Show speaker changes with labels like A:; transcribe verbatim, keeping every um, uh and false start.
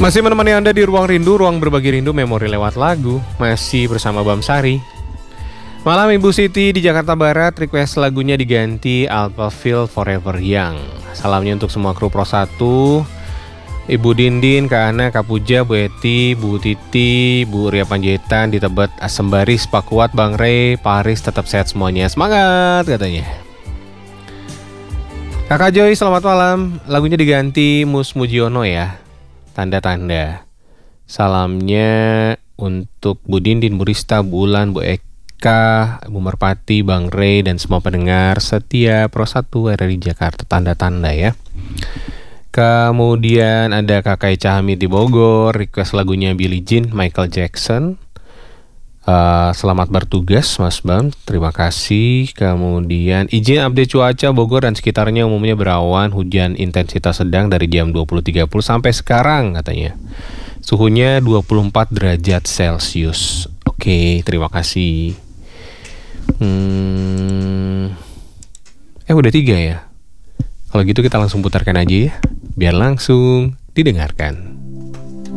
A: Masih menemani Anda di Ruang Rindu, ruang berbagi rindu memori lewat lagu. Masih bersama Bamsari. Malam Ibu Siti di Jakarta Barat, request lagunya diganti Alphaville Forever Young. Salamnya untuk semua kru Pro satu, Ibu Dindin, Kak Ana, Kak Puja, Bu Eti, Bu Titi, Bu Ria Panjaitan di Tebet, Asembaris, Pak Kuat, Bang Rey, Pak Aris, tetap sehat semuanya. Semangat katanya. Kakak Joy, selamat malam. Lagunya diganti Mus Mujiono ya. Tanda-tanda. Salamnya untuk Bu Dindin, Bu Rista, Bu Ulan, Bu Eka, Bu Merpati, Bang Rey, dan semua pendengar setia Pro satu R R I Jakarta. Tanda-tanda ya. Kemudian ada Kakak Eca Hamid di Bogor, request lagunya Billie Jean, Michael Jackson. Uh, selamat bertugas Mas Bam, terima kasih. Kemudian izin update cuaca Bogor dan sekitarnya umumnya berawan, hujan intensitas sedang dari jam dua puluh tiga puluh sampai sekarang katanya. Suhunya dua puluh empat derajat Celcius. Oke, terima kasih. Hmm, eh udah tiga ya. Kalau gitu kita langsung putarkan aja ya, biar langsung didengarkan.